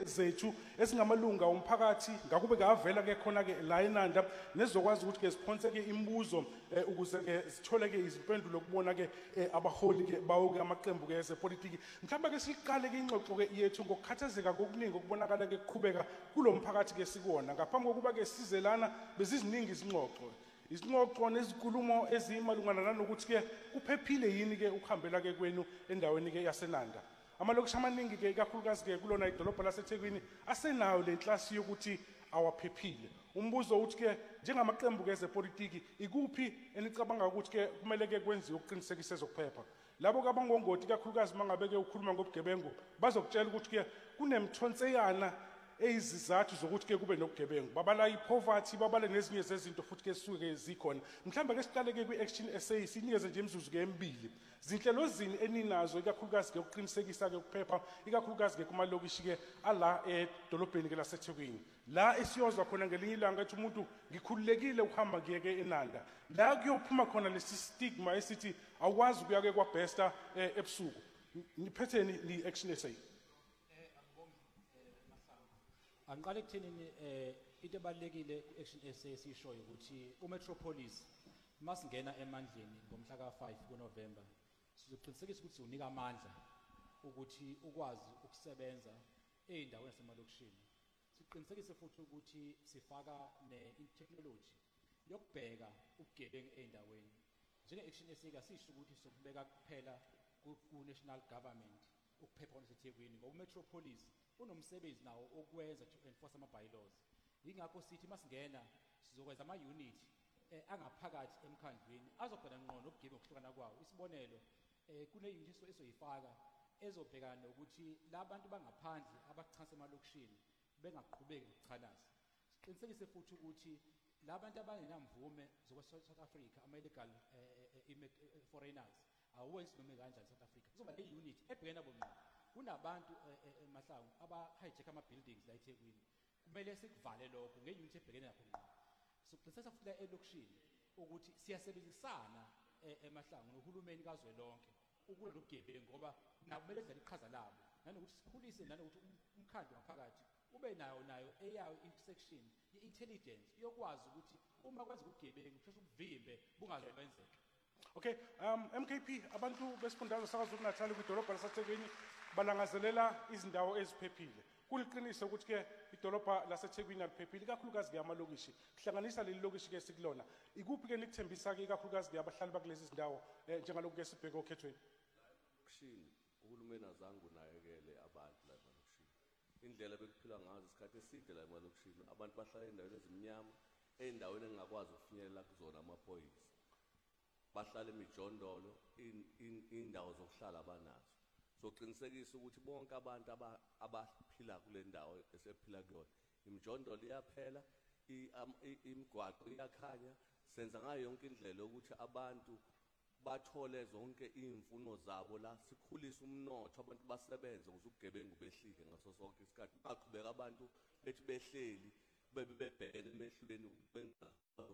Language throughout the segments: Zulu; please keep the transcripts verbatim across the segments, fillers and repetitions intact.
zethu esingamalunga omphakathi ngakube kavela ke khona ke la eNanda nezokwazi ukuthi ke siphonse ke imibuzo ukuze ke sithole ke izimpendulo kubona ke abaholi ke bawo ke amaqembu ke ezepolitiki mhlawumbe ke siqale ke ingxoxo ke yethu ngokukhathazeka kokuningi okubonakala ke kuqhubeka kulomphakathi ke sikuona ngaphambi kokuba ke sizelana beziziningi izingxoxo izingxoxo nezikulumo ezimalungana nanokuthi ke kuphephile yini ke ukuhambela ke kwenu endaweni ke yaseNanda amalokisha amaningi ke ikakhulukazi ke kulona idolobha laseThekwini asenayo le class yokuthi awaphephile umbuzo uthi ke njengamaqembu ke ezepolitiki ikuphi enicabanga ukuthi ke kumele ke kwenziwe ukuqinisekisa ezokuphepha labo kabangongoti ikakhulukazi mangabe ke ukhuluma ngobugebengu bazokutshela ukuthi ke kunemthonseyana eyizizathu zokuthi ke kube nobugebengu babala ipoverty babale nezinye zezinto futhi ke suke zikhona mhlawumbe ke siqale ke kwi-action essay sinikeze nje imizuzu ke emibili zinhlelo zini eninazo ikakhulukazi ke ukuqinisekisa ke ukuphepha ikakhulukazi ke kumalokishi ke ala edolobheni ke laseThekwini la esiyozwa khona ngelinye ilanga ethi umuntu ngikhululekile ukuhamba ngiye ke eNanda la kuyophuma khona lesi stigma esithi awukwazi ukuya ke kwaBesta ebusuku niphetheni li-action essay Angiqale ekuthenini eh into ebalekile ku-action essay sishoyo ukuthi uMetropolis masingena emandleni ngomhla ka five kuNovember sizoqinisekisa ukuthi unika amandla ukuthi ukwazi ukusebenza eindaweni yasemalokishini siqinisekise futhi ukuthi sifaka ne-technology yokubheka ubugebengu eindaweni njenge-action essay kasisho ukuthi sokubeka kuphela ku-national government ukuphepha kwaseThekwini ngoba uMetropolis unomsebenzi nawo okwenza to enforce ama-bylaws yingakho sithi masingena sizokwenza ama-unit angaphakathi emkhandlweni azobhekana ngqo nobugebengu ngokuhlukana kwawo isibonelo kune-unit esoyifaka ezobhekana nokuthi labantu bangaphandle abachansa emalokishini bengaqhubeki ngokuchanaza siqinisekise futhi ukuthi labantu abangenamvume zokwe-South Africa ama-illegal foreigners awenzi noma kanjani South Africa kuzoba ne-unit ebhekana nabo ngqo kunabantu emahlanga aba-hijack ama-buildings la eThekwini kumele sikuvale lokho nge-unit ebhekene nakho ngqo sokuqiniseka futhi la elokishini ukuthi siyasebenzisana emahlanga nohulumeni kazwelonke ukulwa nobugebengu ngoba nabo kumele edlale iqhaza labo nanokuthi sikhulise nanokuthi umkhandlu ngaphakathi ube nayo nayo eyayo intersection ye-intelligence yokwazi ukuthi uma kwenza ubugebengu kusheshe ubuvimbe bungazokwenzeka Okay, um M K P abantu besifundazwe saKwaZulu-Natal kwidolobha laseThekwini balangazelela izindawo eziphephile. Kuliqiniso ukuthi ke idolobha laseThekwini aliphephile ikakhulukazi ke amalokishi. Kuhlanganisa leli lokishi ke sikulona. Ikuphi ke nikuthembisa ke ikakhulukazi ke abahlali bakulezi zindawo njengalokho ke sibheke okhethweni. Kushini uhulumeni azange unakekele abantu la emalokishini. Indlela bekuphila ngazo isikhathi eside la emalokishini abantu bahlala endaweni ezimnyama endaweni engakwazi ukufinyelela kuzona amaphoyisa. Bahlala emijondolo indawo zokuhlala abanazo soqinisekisa ukuthi bonke abantu abaphila kule ndawo esephila kuyona imijondolo iyaphela imigwaqo iyakhanya senza ngayo yonke indlela ukuthi abantu bathole zonke imfuno zabo la sikhulisa umnotho abantu basebenze ukuze ubugebengu behlike ngaso sonke isikhathi baqhubeka abantu bethi behleli bebebhekene emehlweni benza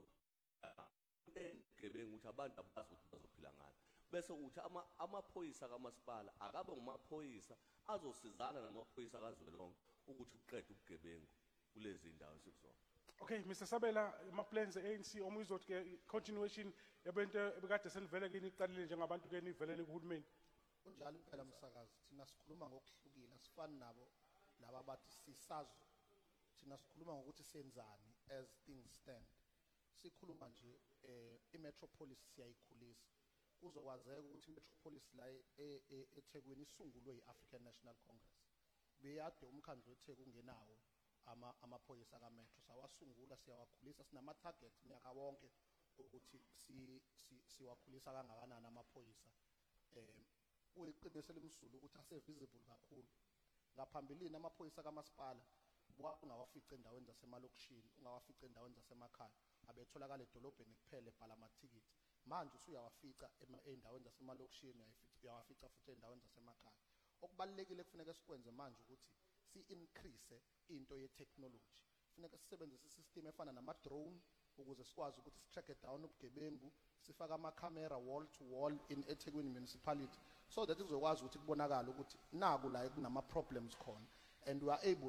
gebengu ukuthi abantu abazophila ngalo bese uthi ama amaphoyisa kamasipala akabe ngumaphoyisa azosizana namaphoyisa kazwelonke ukuthi uqede ubugebengu kulezi ndawo sikuzona. Okay, Mister Sabela, ama plans e-A N C omuyizothi ke continuation yabento ebekade senivele ke niqalile njengabantu ke nivelele kuhulumeni. Unjalo phela msakazi thina sikhuluma ngokuhlukile asifani nabo laba bathi sisazo thina sikhuluma ngokuthi senzani as things stand. Sikhuluma nje eh iMetropolis siyayikhulisa kuzokwazeka ukuthi iMetropolis la eThekwini isungulwe yiAfrican National Congress beyade umkhandlu weTheku ungenawo ama amaphoyisa kaMetro sawasungula siyawakhulisa sinama target nyaka wonke ukuthi si siwakhulisa kangakanani amaphoyisa eh uyiqiniso lemsulu ukuthi ase visible kakhulu ngaphambilini amaphoyisa kamasipala ungawafica endaweni zasemalokishini ungawafica endaweni zasemakhaya abetholakala edolobheni kuphela ebhala amathikiti manje usuyawafica endaweni zasemalokishini uyawafica futhi endaweni zasemakhaya okubalekile kufanele sikwenze manje ukuthi si increase into ye technology kufanele sisebenzise isystem efana nama drone ukuze sikwazi ukuthi si track down ubugebengu sifaka ama camera wall to wall in eThekwini municipality so that kuzokwazi ukuthi kubonakala ukuthi naku la kunama problems khona and we are able